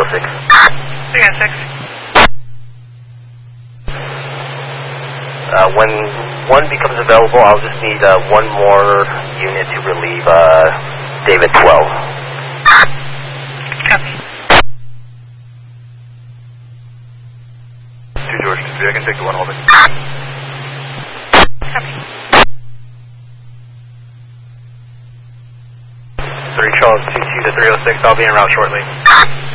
306. 306. When one becomes available, I'll just need one more unit to relieve David 12. Copy. 2 George 2, I can take the one holding. Copy. 3 Charles 22 to 306, I'll be en route shortly.